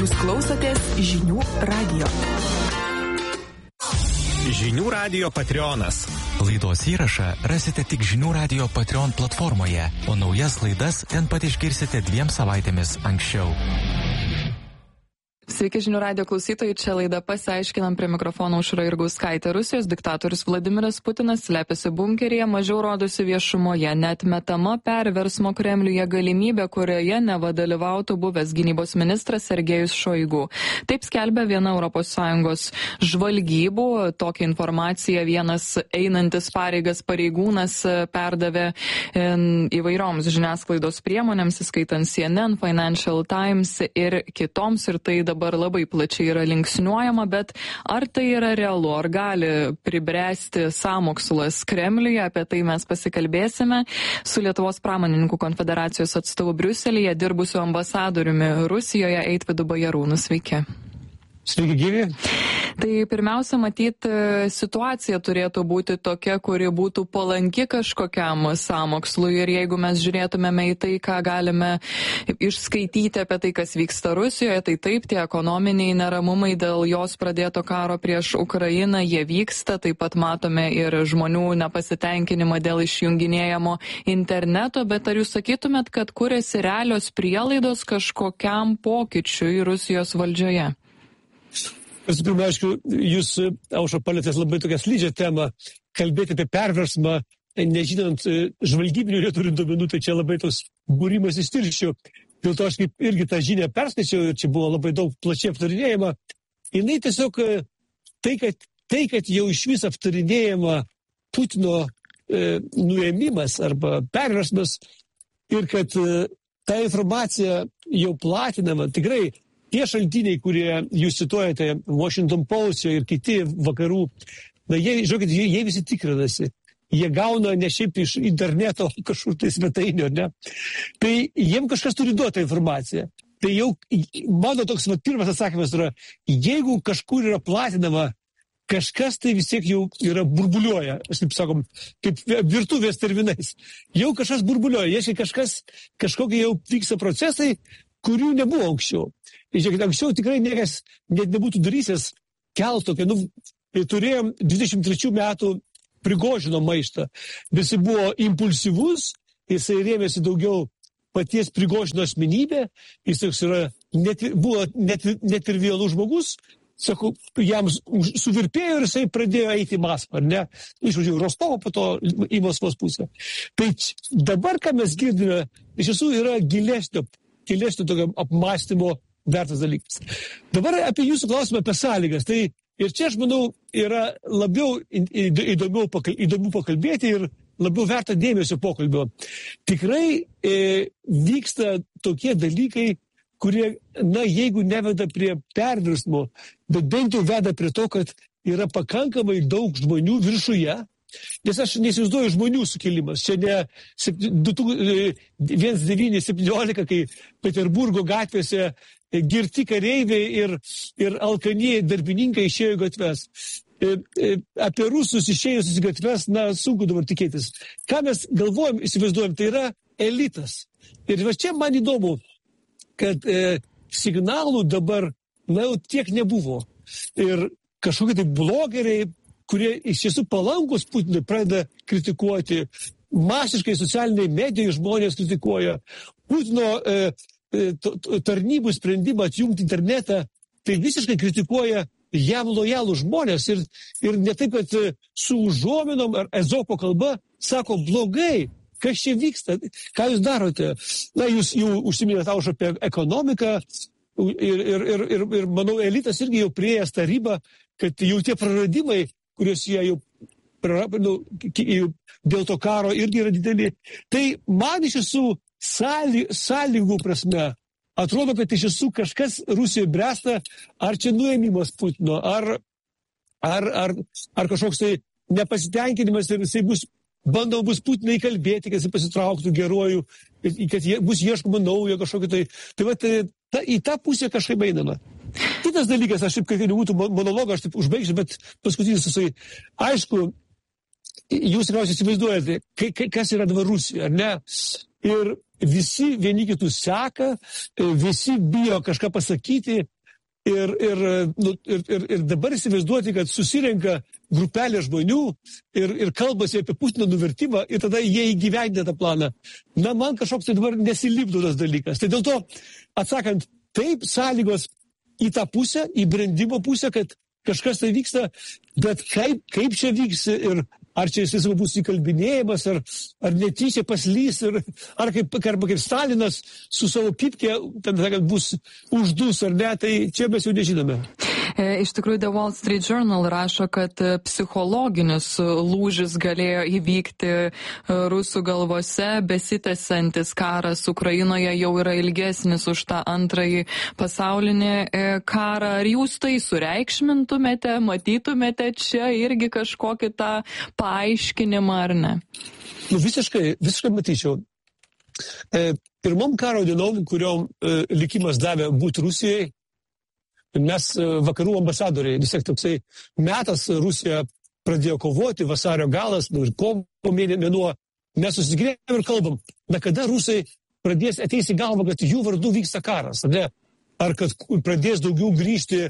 Jūs klausotės Žinių radijo. Žinių radijo Patreonas. Laidos įrašą rasite tik Žinių radijo Patreon platformoje, o naujas laidas ten pat išgirsite 2 savaitėmis anksčiau. Sveiki Žinių radijo klausytojai, čia laida Pasiaiškinam, prie mikrofono Aušra Jurgauskaitė. Rusijos diktatorius Vladimiras Putinas slepiasi bunkeryje, mažiau rodosi viešumoje. Neatmetama perversmo Kremliuje galimybė, kurioje neva dalyvautų buvęs gynybos ministras Sergejus Šoigu. Taip skelbia viena ES žvalgybų. Tokią informaciją vienas einantis pareigas pareigūnas perdavė įvairioms žiniasklaidos priemonėms, įskaitant CNN, Financial Times ir kitoms, ir tai dabar labai plačiai yra linksniuojama, bet ar tai yra realu, ar gali pribręsti sąmokslas Kremliuje, apie tai mes pasikalbėsime su Lietuvos pramonininkų konfederacijos atstovu Briuselyje, dirbusiu ambasadoriumi Rusijoje Eitvydu Bajarūnu. Sveiki. Sveiki, gyvi. Tai pirmiausia, matyt, situacija turėtų būti tokia, kuri būtų palanki kažkokiam sąmokslui, ir jeigu mes žiūrėtumėme į tai, ką galime išskaityti apie tai, kas vyksta Rusijoje, tai taip, tie ekonominiai neramumai dėl jos pradėto karo prieš Ukrainą, jie vyksta, taip pat matome ir žmonių nepasitenkinimą dėl išjunginėjamo interneto, bet ar jūs sakytumėt, kad kuriasi realios prielaidos kažkokiam pokyčiui Rusijos valdžioje? Visų pirma, aišku, jūs, Aušra, palėtės labai tokią slidžią temą, kalbėti apie perversmą, nežinant žvalgybinių neturint duomenų, tai čia labai tos būrimas įstirščių. Dėl to aš kaip irgi tą žinią perskaičiau ir čia buvo labai daug plačiai aptarinėjama. Jinai tiesiog tai, kad jau iš vis aptarinėjama Putino nuėmimas arba perversmas ir kad ta informacija jau platinama, tikrai tie šaltiniai, kurie jūs cituojate, Washington Post ir kiti vakarų, na, jie visi tikrinasi. Jie gauna ne šiaip iš interneto kažkur tai svetainio, ne? Tai jiem kažkas turi duoti informaciją. Tai jau mano toks pirmas atsakymas yra, jeigu kažkur yra platinama, kažkas tai vis tiek jau yra burbuliuoja, aš taip sakom, kaip virtuvės terminais. Jau kažkas burbuliuoja, kažkokie jau vyksta procesai, kurių nebuvo anksčiau. Žiūrėkit, anksčiau tikrai niekas net nebūtų darysęs kelt tokią, turėjom 23 metų Prigožino maištą. Visi buvo impulsyvus, jisai rėmėsi daugiau paties Prigožino asmenybė, jis toks buvo net ir vėlų žmogus, sakau, jam suvirpėjo ir jisai pradėjo eiti į Maskvą, ar ne? Išvažiavo Rostovo, po to į Maskvos pusę. Tai dabar, ką mes girdime, iš tiesų yra gilesnio tokio apmąstymo vertas dalykas. Dabar apie jūsų klausimą apie sąlygas. Tai ir čia, aš manau, yra labiau įdomiau pakalbėti ir labiau verta dėmesio pokalbio. Tikrai vyksta tokie dalykai, kurie, na, jeigu neveda prie perversmo, bet bent jau veda prie to, kad yra pakankamai daug žmonių viršuje. Nes aš neįsivaizduoju žmonių sukilimas. Čia ne 1917, kai Peterburgo gatvėse girti kareiviai ir alkanieji darbininkai išėjo į gatves. Apie rusus išėjusius į gatves, na, sunku dabar tikėtis. Ką mes galvojam, įsivaizduojam, tai yra elitas. Ir va čia man įdomu, kad signalų dabar, na, jau tiek nebuvo. Ir kažkokie tai blogeriai, kurie iš tiesų palankus Putinui pradeda kritikuoti, masiškai socialiniai medijai žmonės kritikuoja, Putino tarnybų sprendimą atjungti internetą, tai visiškai kritikuoja jam lojalų žmonės ir ne taip, kad su užuominom ar ezopo kalba sako blogai, kas čia vyksta, ką jūs darote. Na, jūs jau užsiminėte apie ekonomiką ir manau, elitas irgi jau priėjęs tą ribą, kad jau tie praradimai, kuriuos jie jau dėl to karo irgi yra dideli. Tai man iš tiesų sąlygų prasme atrodo, kad iš tiesų kažkas Rusijoje bręsta, ar čia nuėmimas Putino, ar kažkoks tai nepasitenkinimas ir jisai bandoma bus Putinai kalbėti, kad jisai pasitrauktų geruoju, kad bus ieškoma naujo kažkokio tai. Tai va, į tą pusę kažkaip einama. Kitas dalykas, aš taip, kad nebūtų monologą, aš taip užbaigsiu, bet paskutinis jisai, aišku, jūs tikriausiai įsivaizduojate, kas yra dabar Rusija, ar ne? ir visi vieni kitus seka, visi bijo kažką pasakyti. Ir dabar įsivaizduoti, kad susirenka grupelė žmonių ir kalbasi apie Putino nuvertimą ir tada jie įgyvendina tą planą. Na, man kažkoks tai dabar nesilipdo tas dalykas. Tai dėl to, atsakant, taip sąlygos į tą pusę, į brendimo pusę, kad kažkas tai vyksta, bet kaip čia vyks ir ar čia jis bus įkalbinėjimas, ar netyčia paslys, arba kaip Stalinas su savo pipkė, ten sakant, bus uždus ar ne, tai čia mes jau nežinome. Iš tikrųjų, The Wall Street Journal rašo, kad psichologinis lūžis galėjo įvykti rusų galvose, besitęsiantis karas Ukrainoje jau yra ilgesnis už tą antrąjį pasaulinį karą. Ar jūs tai sureikšmintumėte, matytumėte čia irgi kažkokį tą paaiškinimą ar ne? Visiškai matyčiau. Pirmom karo dienom, kuriom likimas davė būti Rusijai, mes vakarų ambasadoriai, vis tiek toksai metas Rusija pradėjo kovoti, vasario galas, ir kovo mėnuo, mes susigrėjom ir kalbam, na kada rusai ateis į galvą, kad jų vardu vyksta karas, ne? Ar kad pradės daugiau grįžti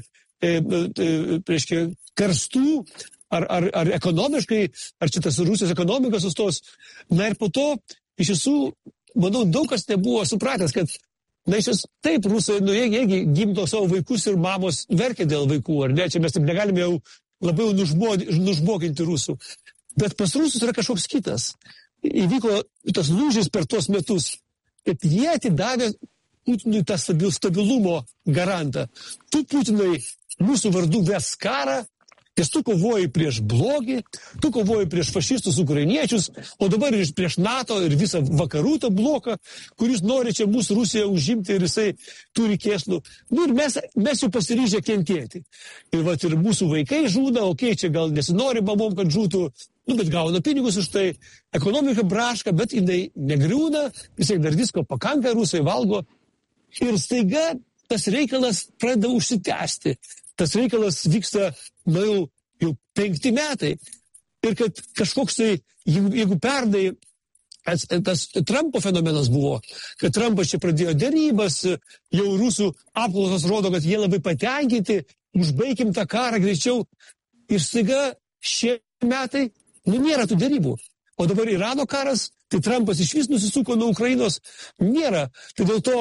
karstų, ar ekonomiškai, ar čia tas Rusijos ekonomikos sustos. Na ir po to, iš tiesų, manau, daug kas nebuvo supratęs, kad na, taip, rusai, jeigu gimdo savo vaikus ir mamos verkia dėl vaikų, ar ne, čia mes taip negalime jau labiau nužmoginti rusų. Bet pas rusus yra kažkoks kitas. Įvyko tas lūžis per tuos metus, kad jie atidavė Putinui tą stabilumo garantą. Tu, Putinai, mūsų vardu ves karą, nes tu kovoji prieš blogį, tu kovoji prieš fašistus ukrainiečius, o dabar ir prieš NATO ir visą vakarų tą bloką, kuris nori čia mūsų Rusiją užimti ir jisai turi kėslų. Nu ir mes jau pasiryžę kentėti. Ir mūsų vaikai žūna, čia gal nesinori mamom, kad žūtų, bet gauna pinigus už tai, ekonomika braška, bet jinai negriūna, visai dar visko pakanka, rusai valgo. Ir staiga tas reikalas pradeda užsitęsti. Tas reikalas vyksta jau 5 metai. Ir kad kažkoks tai, jeigu pernai tas Trumpo fenomenas buvo, kad Trumpas čia pradėjo derybas, jau rusų apklausos rodo, kad jie labai patenkinti, užbaikim tą karą greičiau. Ir staiga šie metai, nėra tų derybų. O dabar Irano karas, tai Trumpas išvis nusisuko nuo Ukrainos, nėra. Tai dėl to